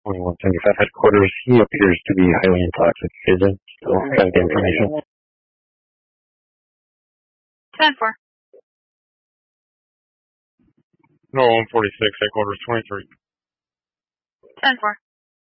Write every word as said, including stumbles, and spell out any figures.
twenty-one seventy-five headquarters. He appears to be highly intoxicated. So I'm trying to get information. ten four. No, one forty-six, headquarters twenty-three. ten four.